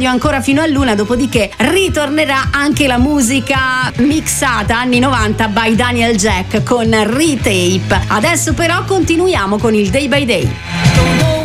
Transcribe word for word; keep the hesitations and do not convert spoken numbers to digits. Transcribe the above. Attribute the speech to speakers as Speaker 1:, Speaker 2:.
Speaker 1: radio ancora fino a luna, dopodiché ritornerà anche la musica mixata anni novanta by Daniel Jack con Retape. Adesso però continuiamo con il Day by Day.